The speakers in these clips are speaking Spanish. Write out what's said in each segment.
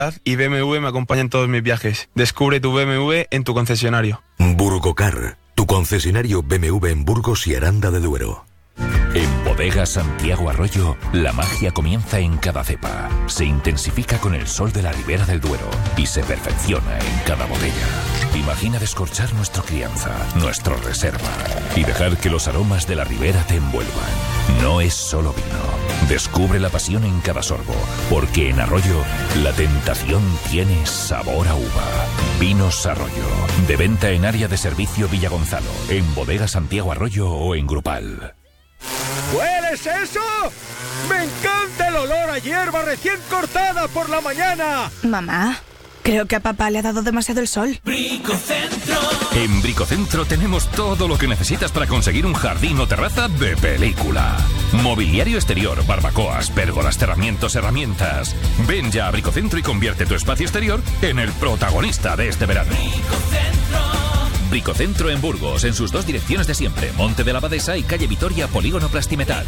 y BMW me acompaña en todos mis viajes. Descubre tu BMW en tu concesionario. Burgocar, tu concesionario BMW en Burgos y Aranda de Duero. En Bodegas Santiago Arroyo, la magia comienza en cada cepa, se intensifica con el sol de la Ribera del Duero y se perfecciona en cada botella. Imagina descorchar nuestro crianza, nuestro reserva y dejar que los aromas de la Ribera te envuelvan. No es solo vino. Descubre la pasión en cada sorbo, porque en Arroyo la tentación tiene sabor a uva. Vinos Arroyo, de venta en área de servicio Villa Gonzalo, en Bodegas Santiago Arroyo o en Grupal. ¿Hueles eso? ¡Me encanta el olor a hierba recién cortada por la mañana! Mamá, creo que a papá le ha dado demasiado el sol. Bricocentro. En Bricocentro tenemos todo lo que necesitas para conseguir un jardín o terraza de película. Mobiliario exterior, barbacoas, pérgolas, herramientas. Ven ya a Bricocentro y convierte tu espacio exterior en el protagonista de este verano. Bricocentro en Burgos, en sus dos direcciones de siempre, Monte de la Abadesa y calle Vitoria, Polígono Plastimetal.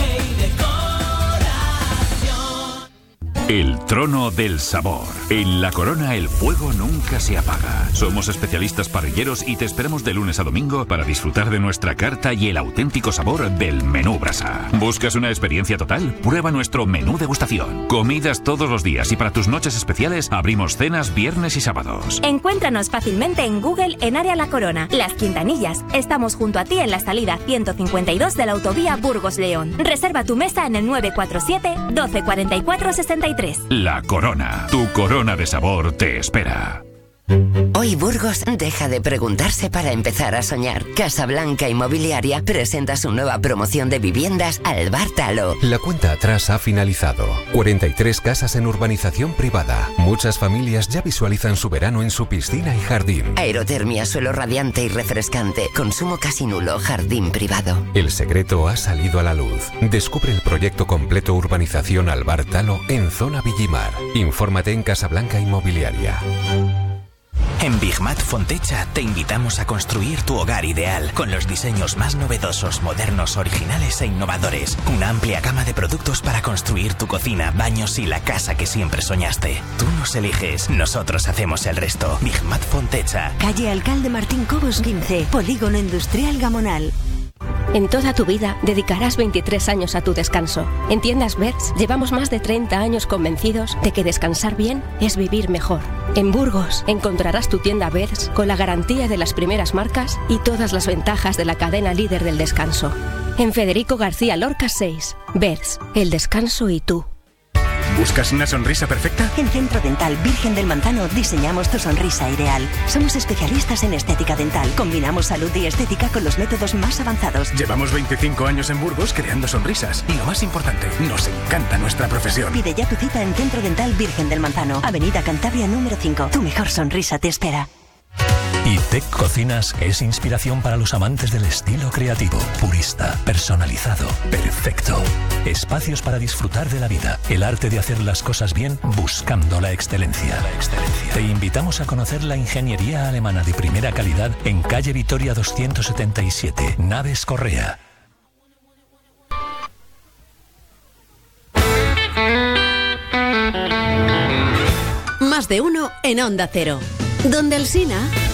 El trono del sabor. En La Corona el fuego nunca se apaga. Somos especialistas parrilleros y te esperamos de lunes a domingo para disfrutar de nuestra carta y el auténtico sabor del menú brasa. ¿Buscas una experiencia total? Prueba nuestro menú degustación. Comidas todos los días y para tus noches especiales abrimos cenas viernes y sábados. Encuéntranos fácilmente en Google en Área La Corona. Las Quintanillas. Estamos junto a ti en la salida 152 de la autovía Burgos-León. Reserva tu mesa en el 947 12 44 63. La Corona, tu corona de sabor te espera. Hoy Burgos deja de preguntarse para empezar a soñar. Casablanca Inmobiliaria presenta su nueva promoción de viviendas Albar Talo. La cuenta atrás ha finalizado. 43 casas en urbanización privada. Muchas familias ya visualizan su verano en su piscina y jardín. Aerotermia, suelo radiante y refrescante. Consumo casi nulo, jardín privado. El secreto ha salido a la luz. Descubre el proyecto completo Urbanización Albar Talo en zona Villimar. Infórmate en Casablanca Inmobiliaria. En Bigmat Fontecha te invitamos a construir tu hogar ideal con los diseños más novedosos, modernos, originales e innovadores. Una amplia gama de productos para construir tu cocina, baños y la casa que siempre soñaste. Tú nos eliges, nosotros hacemos el resto. Bigmat Fontecha. Calle Alcalde Martín Cobos 15, Polígono Industrial Gamonal. En toda tu vida dedicarás 23 años a tu descanso. En Tiendas Beds llevamos más de 30 años convencidos de que descansar bien es vivir mejor. En Burgos encontrarás tu tienda Beds con la garantía de las primeras marcas y todas las ventajas de la cadena líder del descanso. En Federico García Lorca 6, Beds, el descanso y tú. ¿Buscas una sonrisa perfecta? En Centro Dental Virgen del Manzano diseñamos tu sonrisa ideal. Somos especialistas en estética dental. Combinamos salud y estética con los métodos más avanzados. Llevamos 25 años en Burgos creando sonrisas. Y lo más importante, nos encanta nuestra profesión. Pide ya tu cita en Centro Dental Virgen del Manzano, Avenida Cantabria número 5. Tu mejor sonrisa te espera. ITEC Cocinas es inspiración para los amantes del estilo creativo, purista, personalizado, perfecto. Espacios para disfrutar de la vida, el arte de hacer las cosas bien buscando la excelencia. Te invitamos a conocer la ingeniería alemana de primera calidad en calle Vitoria 277, Naves Correa. Más de uno en Onda Cero. Donde Alsina.